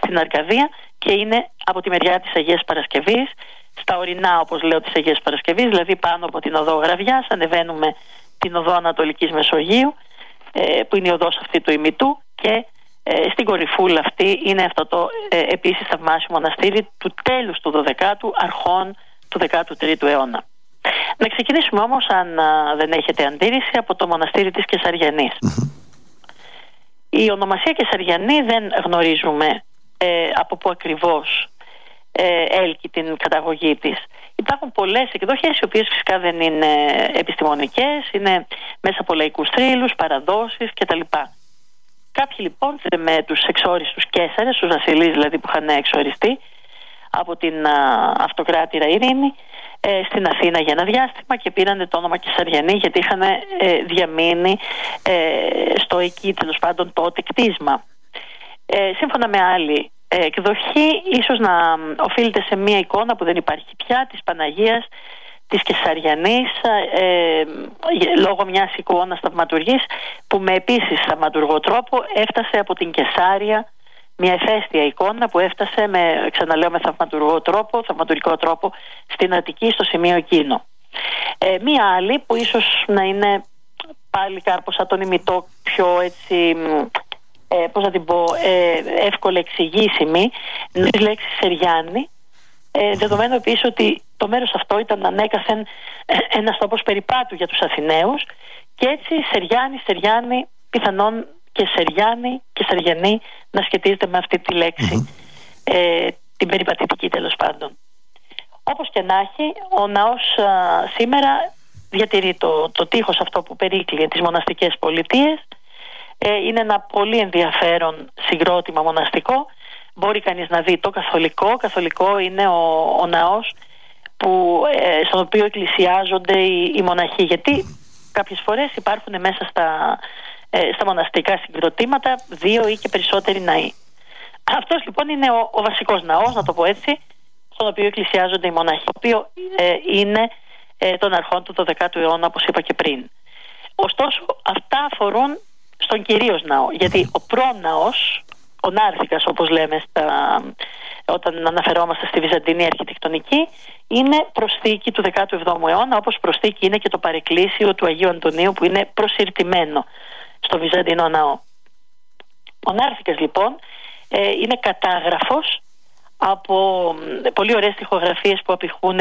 στην Αρκαδία και είναι από τη μεριά της Αγίας Παρασκευής, στα ορεινά, όπως λέω, της Αγίας Παρασκευής, δηλαδή πάνω από την οδό Γραβιάς, ανεβαίνουμε την οδό Ανατολικής Μεσογείου, που είναι η οδός αυτή του ημιτού, και στην κορυφούλα αυτή είναι αυτό το επίσης θαυμάσιο μοναστήρι του τέλους του 12ου, αρχών του 13ου αιώνα. Να ξεκινήσουμε όμως, αν δεν έχετε αντίρρηση, από το μοναστήρι της Κεσαριανής. Η ονομασία Κεσαριανή δεν γνωρίζουμε από πού ακριβώς έλκει την καταγωγή της. Υπάρχουν πολλές εκδοχές, οι οποίες φυσικά δεν είναι επιστημονικές, είναι μέσα από λαϊκούς θρύλους, παραδόσεις κτλ. Κάποιοι λοιπόν με τους εξόριστους Καίσαρες, τους βασιλείς δηλαδή που είχαν εξοριστεί από την αυτοκράτηρα Ειρήνη, στην Αθήνα για ένα διάστημα και πήραν το όνομα Κεσαριανή γιατί είχαν διαμείνει στο εκεί τέλος πάντων τότε κτίσμα. Σύμφωνα με άλλη εκδοχή, ίσως να οφείλεται σε μία εικόνα που δεν υπάρχει πια, της Παναγίας της Κεσαριανής, λόγω μιας εικόνας θαυματουργής που με επίσης θαυματουργό τρόπο έφτασε από την Κεσάρια, μια ευαίσθητη εικόνα που έφτασε ξαναλέω με θαυματουργικό τρόπο στην Αττική, στο σημείο εκείνο. Μία άλλη που ίσως να είναι πάλι κάπως σαν τον ημιτό, πιο έτσι, πώς να την πω, εύκολα εξηγήσιμη, είναι τη λέξη Σεριάννη, δεδομένου επίσης ότι το μέρος αυτό ήταν ανέκαθεν ένας τόπος περιπάτου για τους Αθηναίους, και έτσι Σεριάννη, πιθανόν και Σεριάννη και Σεριανή να σχετίζεται με αυτή τη λέξη, την περιπατητική τέλος πάντων. Όπως και να έχει, ο ναός σήμερα διατηρεί το τείχος αυτό που περίκλειε τις μοναστικές πολιτείες. Είναι ένα πολύ ενδιαφέρον συγκρότημα μοναστικό. Μπορεί κανείς να δει το καθολικό. Καθολικό είναι ο ναός στον οποίο εκκλησιάζονται οι μοναχοί, γιατί κάποιες φορές υπάρχουν μέσα στα μοναστικά συγκροτήματα 2 ή και περισσότεροι ναοί. Αυτός λοιπόν είναι ο βασικός ναός, να το πω έτσι, στον οποίο εκκλησιάζονται οι μοναχοί, το οποίο είναι των αρχών του 12ου αιώνα, όπως είπα και πριν. Ωστόσο αυτά αφορούν στον κυρίως ναό, γιατί ο πρόναος, ο Νάρθικας όπως λέμε όταν αναφερόμαστε στη Βυζαντινή αρχιτεκτονική, είναι προσθήκη του 17ου αιώνα, όπως προσθήκη είναι και το παρεκκλήσιο του Αγίου Αντωνίου που είναι προσυρτημένο στο Βυζαντινό ναό. Ο Νάρθικας λοιπόν είναι κατάγραφος από πολύ ωραίες τοιχογραφίες που απηχούν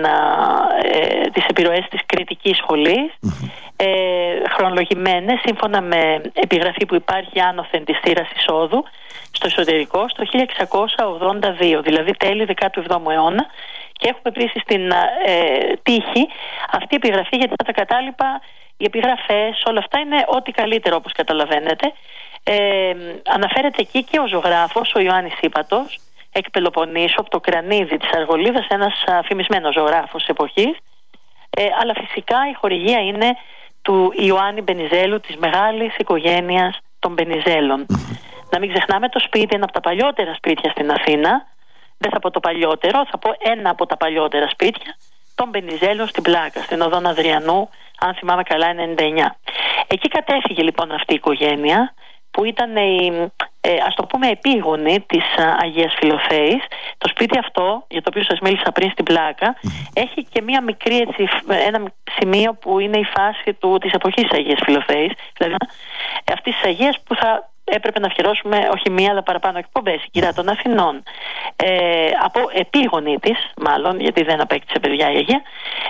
τις επιρροές της Κρητικής σχολής, χρονολογημένες σύμφωνα με επιγραφή που υπάρχει άνωθεν της θύρας εισόδου στο εσωτερικό στο 1682, δηλαδή τέλη 17ου αιώνα, και έχουμε επίσης στην τύχη αυτή η επιγραφή, γιατί τα κατάλοιπα, οι επιγραφές, όλα αυτά είναι ό,τι καλύτερο όπως καταλαβαίνετε. Αναφέρεται εκεί και ο ζωγράφος, ο Ιωάννης Ύπατος, εκ Πελοποννήσου, από το Κρανίδι της Αργολίδας, ένας φημισμένος ζωγράφος εποχής, αλλά φυσικά η χορηγία είναι του Ιωάννη Μπενιζέλου, της μεγάλης οικογένειας των Μπενιζέλων. Να μην ξεχνάμε, το σπίτι είναι από τα παλιότερα σπίτια στην Αθήνα. Δεν θα πω το παλιότερο, θα πω ένα από τα παλιότερα σπίτια των Μπενιζέλων στην Πλάκα, στην οδόν Αδριανού, αν θυμάμαι καλά, 99. Εκεί κατέφυγε λοιπόν αυτή η οικογένεια, που ήταν ας το πούμε επίγονη της Αγίας Φιλοθέης. Το σπίτι αυτό, για το οποίο σας μίλησα πριν, στην Πλάκα, έχει και μία μικρή έτσι, ένα σημείο που είναι η φάση της εποχής της Αγίας Φιλοθέης, δηλαδή αυτής της Αγίας που θα έπρεπε να αφιερώσουμε όχι μία αλλά παραπάνω εκπομπές, η Κυρά των Αθηνών, από επίγονη της μάλλον, γιατί δεν απέκτησε παιδιά η Αγία,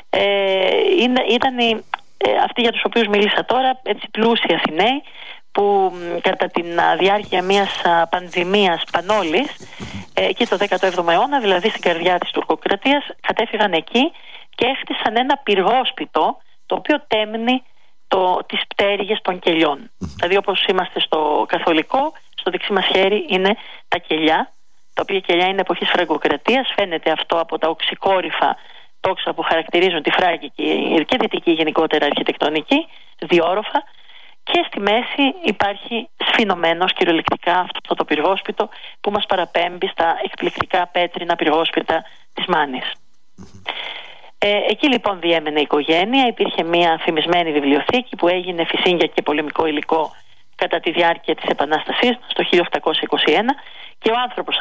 ήταν αυτοί για τους οποίους μίλησα τώρα, έτσι πλούσιοι Αθηναίοι, που κατά τη διάρκεια μιας πανδημίας πανόλης, εκεί το 17ο αιώνα, δηλαδή στην καρδιά της τουρκοκρατίας, κατέφυγαν εκεί και έχτισαν ένα πυργόσπιτο, το οποίο τέμνει τις πτέρυγες των κελιών. Δηλαδή όπως είμαστε στο καθολικό, στο δεξί μας χέρι είναι τα κελιά, τα οποία κελιά είναι εποχής Φραγκοκρατίας. Φαίνεται αυτό από τα οξυκόρυφα τόξα που χαρακτηρίζουν τη φράγκικη και δυτική γενικότερα αρχιτεκτονική, διόροφα, και στη μέση υπάρχει σφινωμένος κυριολεκτικά αυτό το πυργόσπιτο που μας παραπέμπει στα εκπληκτικά πέτρινα πυργόσπιτα της Μάνης. Εκεί λοιπόν διέμενε η οικογένεια. Υπήρχε μια φημισμένη βιβλιοθήκη που έγινε φυσίγγια και πολεμικό υλικό κατά τη διάρκεια της Επανάστασης το 1821, και ο άνθρωπος